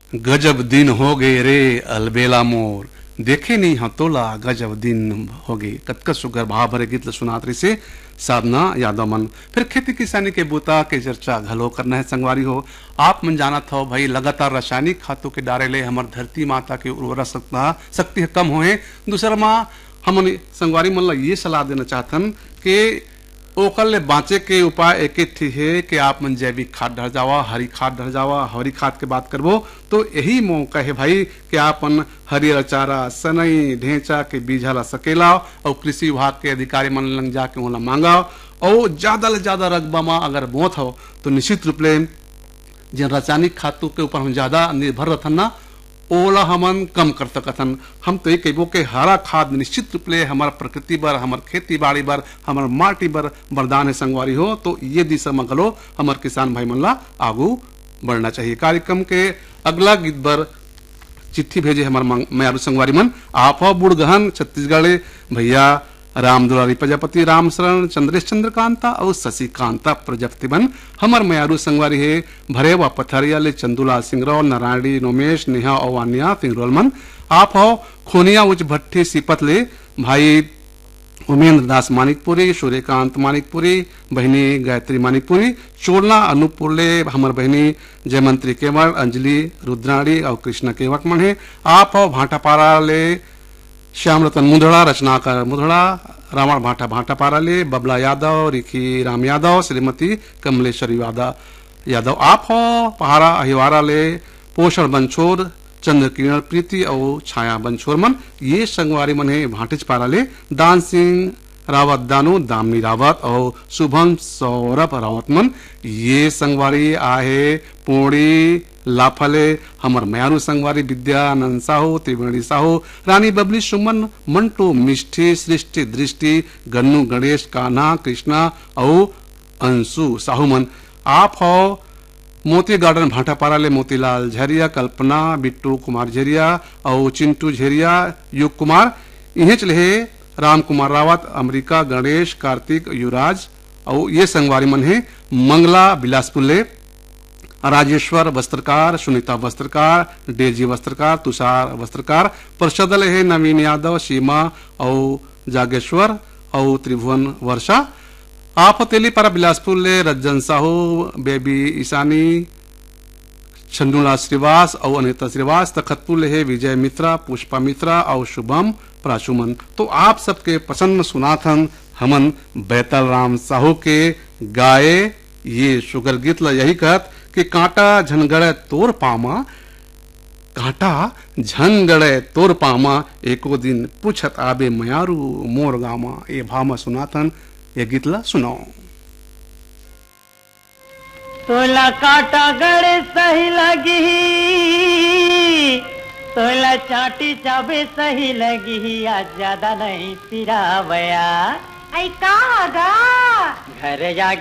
गजब दिन हो गए रे अलबेला मोर, देखे नहीं हतोला गजब दिन हो गए। कतक सुगर भाव भरे गीत सुनात रही से साधना यादव मन। फिर खेती किसानी के बूता के चर्चा घलो करना है संगवारी हो। आप मन जाना था भाई लगातार रासायनिक खातों के डारे ले हमार धरती माता के उर्वरा शक्ति कम होए। दूसरा माँ हम संगवारी मन ला ये सलाह देना चाहतन कि ओकर ले बाँचे के उपाय एक थी है कि आप मन जैविक खाद डर जावा, हरी खाद डर जावा। हरी खाद के बात करबो तो यही मौका है भाई कि आपन हरियर चारा सनई ढेंचा के बीजा ला सकेला और कृषि विभाग के अधिकारी मन लंग जाके वहाँ मांगा और ज्यादा ले ज्यादा रकबा में अगर बोत हो तो निश्चित रूप ले जिन रासायनिक खादों के ऊपर हम ज्यादा निर्भर रहन ना ओला हमन कम कर सकथन। हम तो ये कहबो के हरा खाद निश्चित रूप ले हमार प्रकृति बर, हमार खेती बाड़ी बर, हमार माटी बर वरदान है संगवारी हो। तो ये दिशा में गलो हमार किसान भाई मन ला आगू बढ़ना चाहिए। कार्यक्रम के अगला गीत बर चिट्ठी भेजे हमार मयारू संगवारी मन। आप बुढ़गहन छत्तीसगढ़ भैया राम दुलारी प्रजापति, राम शरण, चंद्रेश चंद्रकांता और शशिकांता प्रजापति बन हमर मयारू संगवारी है। भरे व पथरिया ले चंदूलाल सिंगरौल, नारायणी नोमेश, नेहा और वानिया सिंगरौल मन। आप हो खोनिया उच्च भट्टी सिपत ले भाई उमेंद्र दास मानिकपुरी, सूर्यकांत मानिकपुरी, बहनी गायत्री मानिकपुरी, चोरला अनूपपुर ले हमर बहनी जयमंत्री केवट, अंजलि रुद्राणी और कृष्ण केवट मन है। आप हो भाटापारा ले श्याम रतन मुधड़ा, रचनाकर मुधड़ा, रावण भाटा भाटापारा ले बबला यादव, रिखी राम यादव, श्रीमती कमलेश्वरी यादव। आप हो पहाड़ा अहिवारा ले पोषण बंछोर, चंद्र किरण प्रीति और छाया बंछोर मन। ये संगवारी मन है भाटिज पारा ले दान सिंह रावत दानू, दामनी रावत और शुभम सौरभ रावत मन। ये संगवारी आहे पोड़ी लाफले हमर मयारू संगवारी विद्यानंद साहू, त्रिवेणी साहू, रानी बबली सुमन, मंटू मिष्ठी, सृष्टि दृष्टि, गन्नू गणेश, कान्हा कृष्णा और अंशु साहू मन। आप हो मोती गार्डन भाटापारा ले मोतीलाल झरिया, कल्पना, बिट्टू कुमार झरिया और चिंटू झरिया, युग कुमार। इन्हें चले राम कुमार रावत, अमरीका गणेश, कार्तिक, युवराज और ये संगवारी मन है मंगला बिलासपुर ले राजेश्वर वस्त्रकार, सुनीता वस्त्रकार, डेजी वस्त्रकार, तुषार वस्त्रकार। परिषद है नवीन यादव, सीमा और जागेश्वर और त्रिभुवन वर्षा। आप तेलीपारा बिलासपुर ले रज्जन साहू, बेबी ईशानी, छंदूला श्रीवास और अनिता श्रीवास। तखतपुर ले है विजय मित्रा, पुष्पा मित्रा और शुभम प्राशुमन। तो आप सबके पसंद सुनाथन हमन बैतल राम साहू के गाए ये शुगर गीत ला यही कहत कि कांटा झनगड़े तोर पामा, कांटा झनगड़े तोर पामा, एको दिन पूछत आबे मयारू मोर गामा। ये भामा सुनाथन ये गीत ला सुनाओ। तोला कांटा गड़े सही लगी, तोला चाटी चाबे सही लगी, आज ज्यादा नहीं पिरावया। ऐ का गा घर जा